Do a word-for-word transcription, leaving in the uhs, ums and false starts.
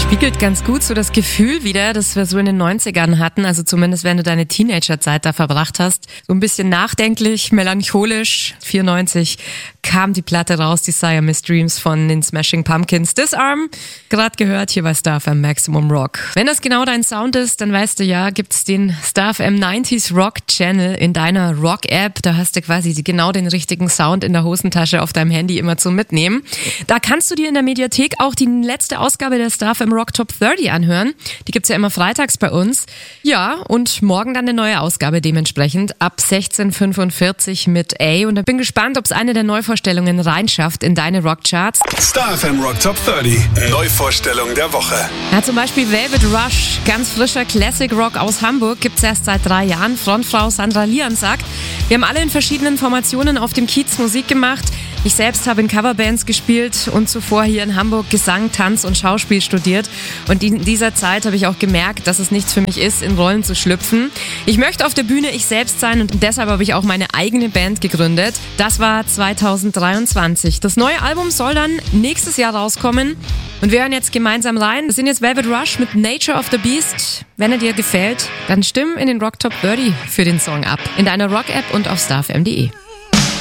Spiegelt ganz gut so das Gefühl wieder, das wir so in den neunzigern hatten, also zumindest wenn du deine Teenagerzeit da verbracht hast. So ein bisschen nachdenklich, melancholisch. vierundneunzig kam die Platte raus, die Siamese Dreams von den Smashing Pumpkins. Disarm, gerade gehört hier bei Star F M Maximum Rock. Wenn das genau dein Sound ist, dann weißt du ja, gibt's den Star F M neunziger Rock Channel in deiner Rock-App. Da hast du quasi genau den richtigen Sound in der Hosentasche auf deinem Handy immer zum Mitnehmen. Da kannst du dir in der Mediathek auch die letzte Ausgabe der Star F M Rock Top dreißig anhören. Die gibt's ja immer freitags bei uns. Ja, und morgen dann eine neue Ausgabe dementsprechend ab sechzehn Uhr fünfundvierzig mit A. Und da bin gespannt, ob es eine der Neuvorstellungen reinschafft in deine Rockcharts. Star F M Rock Top dreißig. Neuvorstellung der Woche. Ja, zum Beispiel Velvet Rush, ganz frischer Classic Rock aus Hamburg, gibt's erst seit drei Jahren. Frontfrau Sandra Lian sagt, wir haben alle in verschiedenen Formationen auf dem Kiez Musik gemacht. Ich selbst habe in Coverbands gespielt und zuvor hier in Hamburg Gesang, Tanz und Schauspiel studiert. Und in dieser Zeit habe ich auch gemerkt, dass es nichts für mich ist, in Rollen zu schlüpfen. Ich möchte auf der Bühne ich selbst sein und deshalb habe ich auch meine eigene Band gegründet. Das war zweitausenddreiundzwanzig. Das neue Album soll dann nächstes Jahr rauskommen. Und wir hören jetzt gemeinsam rein. Das sind jetzt Velvet Rush mit Nature of the Beast. Wenn er dir gefällt, dann stimm in den Rock Top dreißig für den Song ab. In deiner Rock-App und auf starfm punkt de.